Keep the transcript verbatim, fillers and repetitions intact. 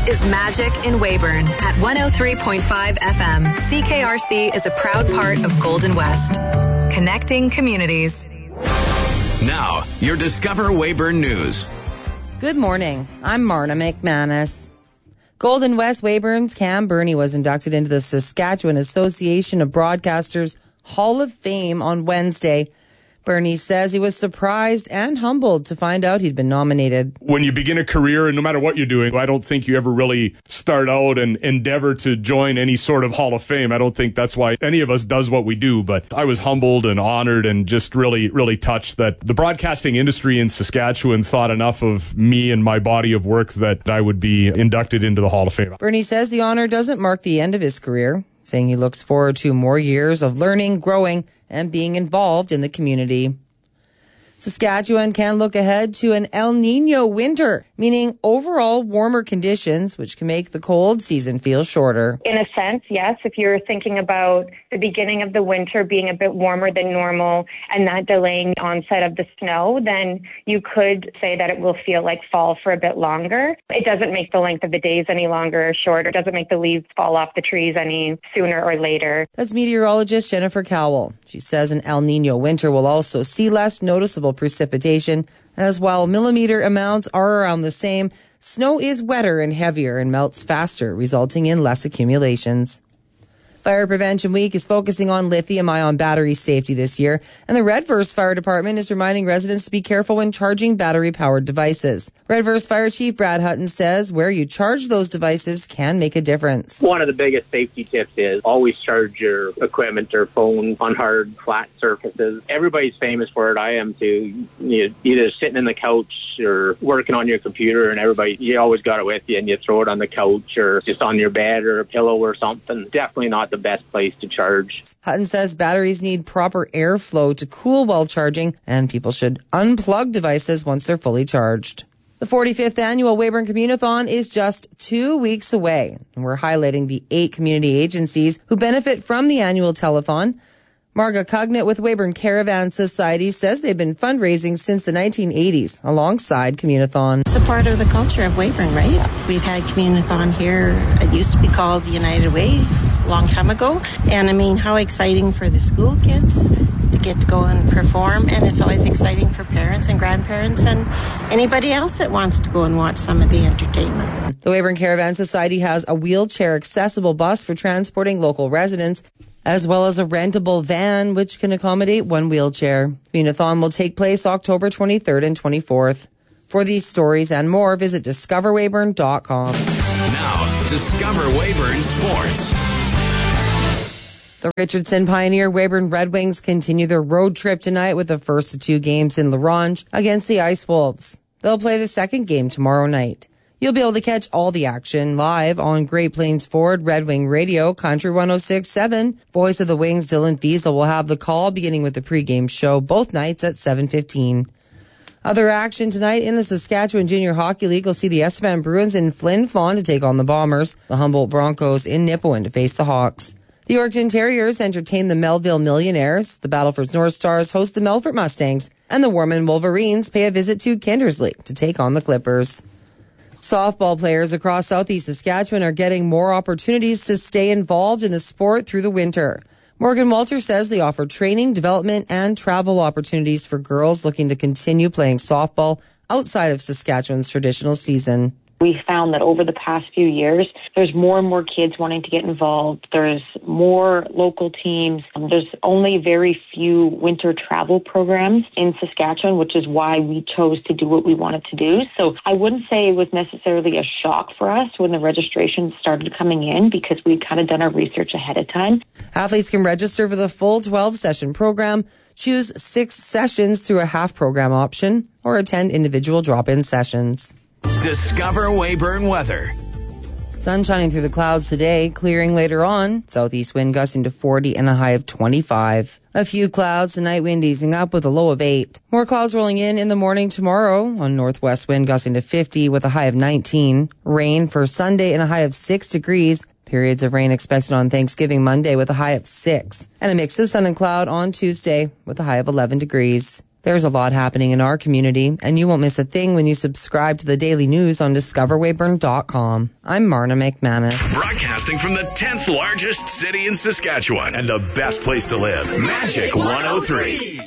is Magic in Weyburn at one oh three point five F M. C K R C is a proud part of Golden West. Connecting communities. Now, your Discover Weyburn News. Good morning. I'm Marna McManus. Golden West Weyburn's Cam Burney was inducted into the Saskatchewan Association of Broadcasters Hall of Fame on Wednesday. Burney says he was surprised and humbled to find out he'd been nominated. When you begin a career, and no matter what you're doing, I don't think you ever really start out and endeavor to join any sort of Hall of Fame. I don't think that's why any of us does what we do, but I was humbled and honored and just really, really touched that the broadcasting industry in Saskatchewan thought enough of me and my body of work that I would be inducted into the Hall of Fame. Burney says the honor doesn't mark the end of his career, saying he looks forward to more years of learning, growing, and being involved in the community. Saskatchewan can look ahead to an El Niño winter, meaning overall warmer conditions, which can make the cold season feel shorter. In a sense, yes. If you're thinking about the beginning of the winter being a bit warmer than normal and that delaying the onset of the snow, then you could say that it will feel like fall for a bit longer. It doesn't make the length of the days any longer or shorter. It doesn't make the leaves fall off the trees any sooner or later. That's meteorologist Jennifer Cowell. She says an El Niño winter will also see less noticeable precipitation, as while millimeter amounts are around the same, snow is wetter and heavier and melts faster, resulting in less accumulations. Fire Prevention Week is focusing on lithium-ion battery safety this year, and the Redverse Fire Department is reminding residents to be careful when charging battery-powered devices. Redverse Fire Chief Brad Hutton says where you charge those devices can make a difference. One of the biggest safety tips is always charge your equipment or phone on hard, flat surfaces. Everybody's famous for it. I am too. You're either sitting in the couch or working on your computer, and everybody, you always got it with you, and you throw it on the couch or just on your bed or a pillow or something. Definitely not the best place to charge. Hutton says batteries need proper airflow to cool while charging, and people should unplug devices once they're fully charged. The forty-fifth annual Weyburn Communithon is just two weeks away, and we're highlighting the eight community agencies who benefit from the annual telethon. Marga Cognit with Weyburn Caravan Society says they've been fundraising since the nineteen eighties alongside Communithon. It's a part of the culture of Weyburn, right? We've had Communithon here. It used to be called the United Way a long time ago. And I mean, how exciting for the school kids to get to go and perform. And it's always exciting for parents and grandparents and anybody else that wants to go and watch some of the entertainment. The Weyburn Caravan Society has a wheelchair accessible bus for transporting local residents, as well as a rentable van which can accommodate one wheelchair. Communithon will take place October twenty-third and twenty-fourth. For these stories and more, visit discover weyburn dot com. Now, Discover Weyburn Sports. The Richardson Pioneer Weyburn Red Wings continue their road trip tonight with the first of two games in La Ronge against the Ice Wolves. They'll play the second game tomorrow night. You'll be able to catch all the action live on Great Plains Ford Red Wing Radio, Country one oh six point seven. Voice of the Wings, Dylan Thiesel, will have the call beginning with the pregame show both nights at seven fifteen. Other action tonight in the Saskatchewan Junior Hockey League will see the Estevan Bruins in Flin Flon to take on the Bombers, the Humboldt Broncos in Nipawin to face the Hawks. The Yorkton Terriers entertain the Melville Millionaires, the Battleford North Stars host the Melfort Mustangs, and the Warman Wolverines pay a visit to Kindersley to take on the Clippers. Softball players across southeast Saskatchewan are getting more opportunities to stay involved in the sport through the winter. Morgan Walter says they offer training, development, and travel opportunities for girls looking to continue playing softball outside of Saskatchewan's traditional season. We found that over the past few years, there's more and more kids wanting to get involved. There's more local teams. There's only very few winter travel programs in Saskatchewan, which is why we chose to do what we wanted to do. So I wouldn't say it was necessarily a shock for us when the registration started coming in because we'd kind of done our research ahead of time. Athletes can register for the full twelve-session program, choose six sessions through a half-program option, or attend individual drop-in sessions. Discover Weyburn weather. Sun shining through the clouds today, clearing later on. Southeast wind gusting to forty and a high of twenty-five. A few clouds tonight, wind easing up with a low of eight. More clouds rolling in in the morning tomorrow on northwest wind gusting to fifty with a high of nineteen. Rain for Sunday and a high of six degrees. Periods of rain expected on Thanksgiving Monday with a high of six. And a mix of sun and cloud on Tuesday with a high of eleven degrees. There's a lot happening in our community, and you won't miss a thing when you subscribe to the daily news on discover weyburn dot com. I'm Marna McManus. Broadcasting from the tenth largest city in Saskatchewan and the best place to live, Magic one oh three.